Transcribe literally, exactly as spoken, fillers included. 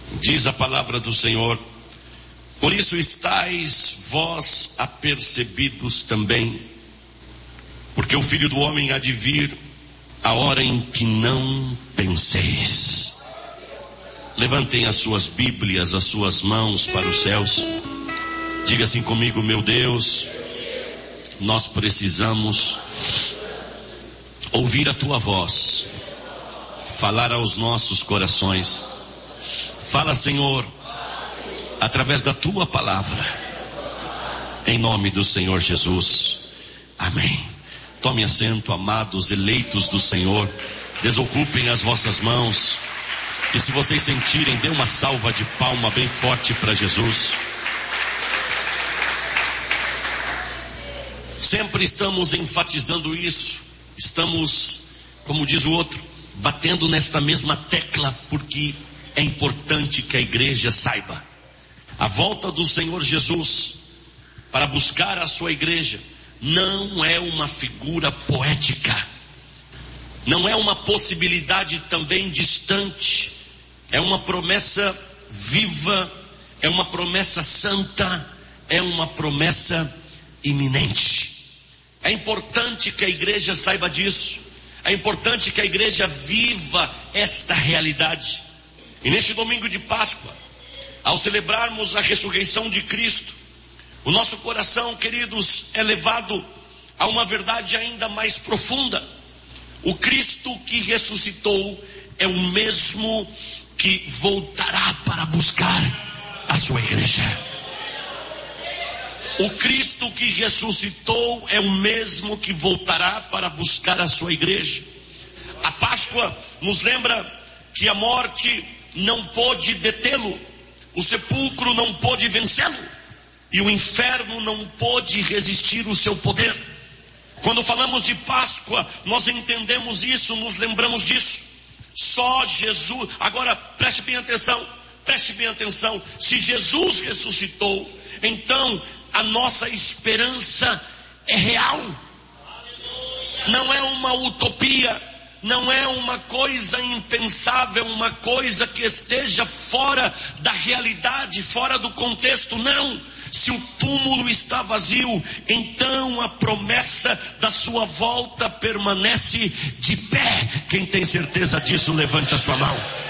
Diz a palavra do Senhor: por isso estáis vós apercebidos também, porque o Filho do Homem há de vir a hora em que não penseis. Levantem as suas Bíblias, as suas mãos para os céus. Diga assim comigo: meu Deus, nós precisamos ouvir a tua voz, falar aos nossos corações. Fala, Senhor, através da tua palavra, em nome do Senhor Jesus. Amém. Tome assento, amados eleitos do Senhor. Desocupem as vossas mãos. E se vocês sentirem, dê uma salva de palma bem forte para Jesus. Sempre estamos enfatizando isso. Estamos, como diz o outro, batendo nesta mesma tecla, porque é importante que a igreja saiba. A volta do Senhor Jesus para buscar a sua igreja não é uma figura poética, não é uma possibilidade também distante, é uma promessa viva, é uma promessa santa, é uma promessa iminente. É importante que a igreja saiba disso, é importante que a igreja viva esta realidade. E neste domingo de Páscoa, ao celebrarmos a ressurreição de Cristo, o nosso coração, queridos, é levado a uma verdade ainda mais profunda. O Cristo que ressuscitou é o mesmo que voltará para buscar a sua igreja. O Cristo que ressuscitou é o mesmo que voltará para buscar a sua igreja. A Páscoa nos lembra que a morte não pôde detê-lo, o sepulcro não pôde vencê-lo, e o inferno não pôde resistir o seu poder. Quando falamos de Páscoa, nós entendemos isso, nos lembramos disso. Só Jesus, agora preste bem atenção, preste bem atenção, se Jesus ressuscitou, então a nossa esperança é real, não é uma utopia, não é uma coisa impensável, uma coisa que esteja fora da realidade, fora do contexto, não. Se o túmulo está vazio, então a promessa da sua volta permanece de pé. Quem tem certeza disso, levante a sua mão.